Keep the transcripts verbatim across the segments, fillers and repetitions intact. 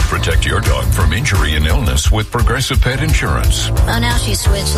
Protect your dog from injury and illness with Progressive Pet Insurance. Oh, now she switched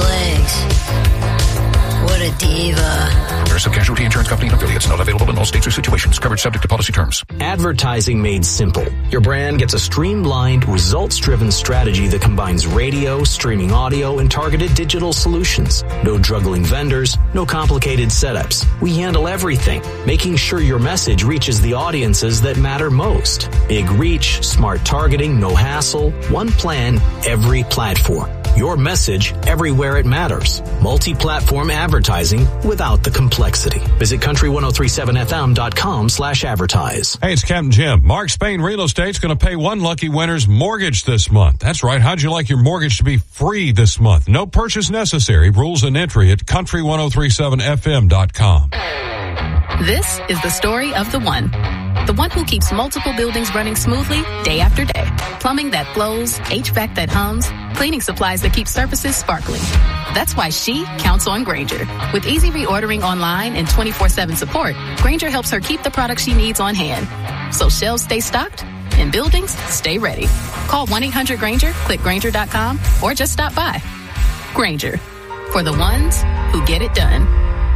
legs. What a diva. Progressive Casualty Insurance Company and affiliates. Not available in all states or situations. Coverage subject to policy terms. Advertising made simple. Your brand gets a streamlined, results-driven strategy that combines radio, streaming audio, and targeted digital solutions. No juggling vendors, no complicated setups. We handle everything, making sure your message reaches the audiences that matter most. Big reach, smart targeting, no hassle, one plan, every platform. Your message everywhere it matters. Multi-platform advertising without the complexity. Visit country ten thirty-seven f m dot com slash advertise. Hey, it's Captain Jim. Mark Spain Real Estate's going to pay one lucky winner's mortgage this month. That's right. How'd you like your mortgage to be free this month? No purchase necessary. Rules and entry at country ten thirty-seven f m dot com. This is the story of the one. The one who keeps multiple buildings running smoothly day after day. Plumbing that flows, H V A C that hums, cleaning supplies that keep surfaces sparkling. That's why she counts on Grainger. With easy reordering online and twenty-four seven support, Grainger helps her keep the products she needs on hand. So shelves stay stocked and buildings stay ready. Call one eight hundred Grainger, click Grainger dot com, or just stop by. Grainger, for the ones who get it done.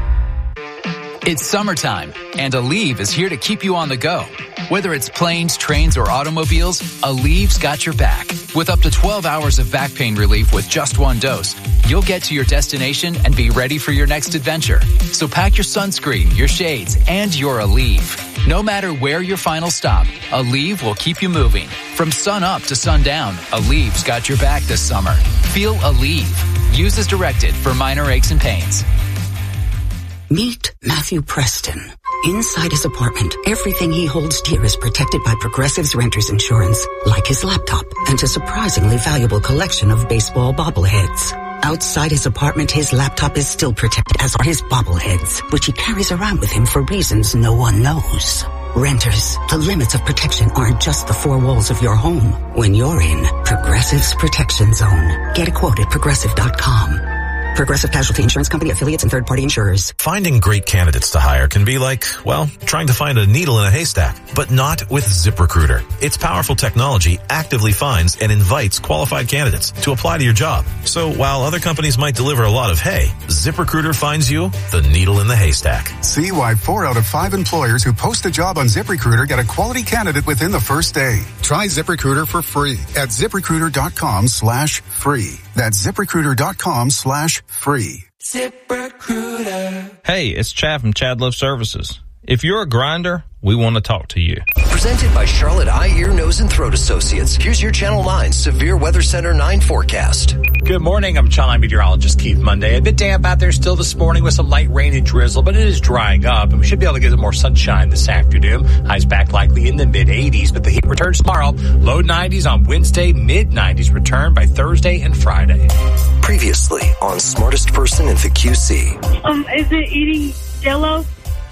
It's summertime, and Aleve is here to keep you on the go. Whether it's planes, trains, or automobiles, Aleve's got your back. With up to twelve hours of back pain relief with just one dose, you'll get to your destination and be ready for your next adventure. So pack your sunscreen, your shades, and your Aleve. No matter where your final stop, Aleve will keep you moving. From sun up to sundown, Aleve's got your back this summer. Feel Aleve. Use as directed for minor aches and pains. Meet Matthew Preston. Inside his apartment, everything he holds dear is protected by Progressive's Renter's Insurance, like his laptop and a surprisingly valuable collection of baseball bobbleheads. Outside his apartment, his laptop is still protected, as are his bobbleheads, which he carries around with him for reasons no one knows. Renters, the limits of protection aren't just the four walls of your home. When you're in Progressive's Protection Zone, get a quote at progressive dot com. Progressive Casualty Insurance Company, affiliates, and third-party insurers. Finding great candidates to hire can be like, well, trying to find a needle in a haystack, but not with ZipRecruiter. Its powerful technology actively finds and invites qualified candidates to apply to your job. So while other companies might deliver a lot of hay, ZipRecruiter finds you the needle in the haystack. See why four out of five employers who post a job on ZipRecruiter get a quality candidate within the first day. Try ZipRecruiter for free at ZipRecruiter.com slash free. That's ZipRecruiter.com slash free. ZipRecruiter. Hey, it's Chad from Chad Love Services. If you're a grinder, we want to talk to you. Presented by Charlotte Eye, Ear, Nose, and Throat Associates. Here's your Channel nine Severe Weather Center nine forecast. Good morning. I'm Channel nine meteorologist Keith Monday. A bit damp out there still this morning with some light rain and drizzle, but it is drying up, and we should be able to get some more sunshine this afternoon. Highs back likely in the mid eighties, but the heat returns tomorrow. Low nineties on Wednesday, mid nineties return by Thursday and Friday. Previously on Smartest Person in the Q C. Um, is it eating Jell-O?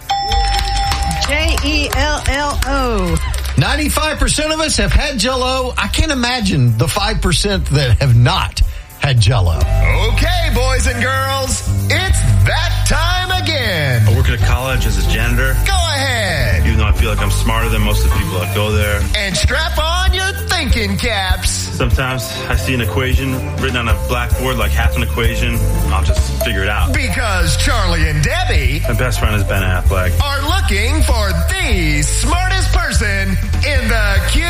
J E L L O. ninety-five percent of us have had Jell-O. I can't imagine the five percent that have not had Jell-O. Okay, boys and girls, it's that time again. I work at a college as a janitor. Go ahead. Even though I feel like I'm smarter than most of the people that go there. And strap on your thinking caps. Sometimes I see an equation written on a blackboard, like half an equation. I'll just figure it out. Because Charlie and Debbie, my best friend is Ben Affleck, are looking for the smartest person in the Q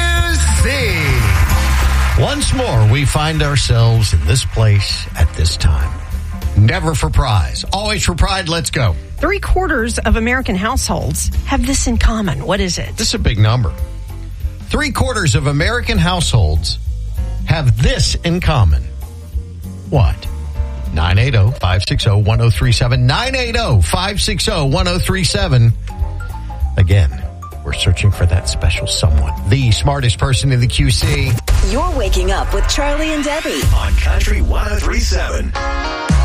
C. Once more, we find ourselves in this place at this time. Never for prize, always for pride. Let's go. Three quarters of American households have this in common. What is it? This is a big number. Three quarters of American households have this in common. What? nine eight zero, five six zero, one zero three seven. nine eight zero, five six zero, one zero three seven. Again, we're searching for that special someone. The smartest person in the Q C. You're waking up with Charlie and Debbie on Country ten thirty-seven.